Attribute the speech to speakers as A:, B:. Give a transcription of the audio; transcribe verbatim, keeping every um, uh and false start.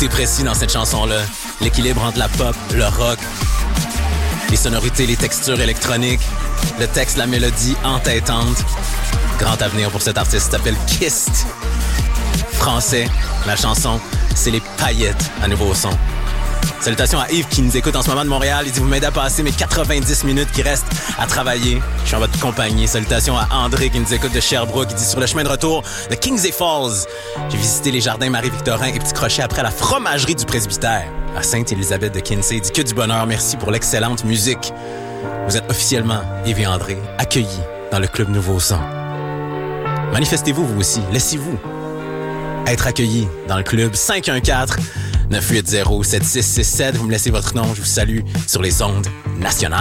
A: Tout est précis dans cette chanson-là. L'équilibre entre la pop, le rock, les sonorités, les textures électroniques, le texte, la mélodie entêtante. Grand avenir pour cet artiste, s'appelle Kist. Français, la chanson, c'est les paillettes à nouveau son. Salutations à Yves qui nous écoute en ce moment de Montréal. Il dit « Vous m'aidez à passer mes quatre-vingt-dix minutes qui restent à travailler. Je suis en votre compagnie. » Salutations à André qui nous écoute de Sherbrooke. Il dit « Sur le chemin de retour de Kings et Falls, j'ai visité les jardins Marie-Victorin et Petit Crochet après la fromagerie du presbytère à Sainte-Élisabeth de Kinsey. » Il dit « Que du bonheur. Merci pour l'excellente musique. » Vous êtes officiellement, Yves et André, accueillis dans le Club Nouveau Son. Manifestez-vous, vous aussi. Laissez-vous être accueillis dans le club. Cinq un quatre neuf huit zéro sept six six sept. Vous me laissez votre nom. Je vous salue sur les ondes nationales.